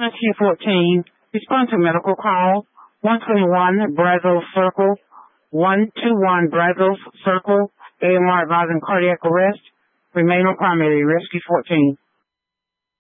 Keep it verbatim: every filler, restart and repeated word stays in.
Rescue fourteen, respond to medical call. one twenty-one Brazos Circle, one twenty-one Brazos Circle, A M R advising cardiac arrest. Remain on primary. Rescue fourteen.